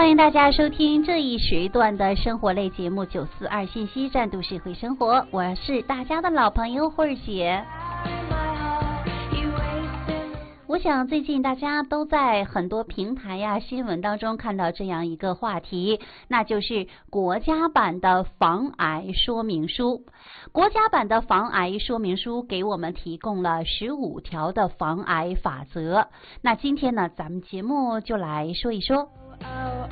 欢迎大家收听这一时段的生活类节目942信息站都市会生活，我是大家的老朋友慧儿姐。我想最近大家都在很多平台呀、新闻当中看到这样一个话题，那就是国家版的防癌说明书。国家版的防癌说明书给我们提供了15条的防癌法则。那今天呢，咱们节目就来说一说。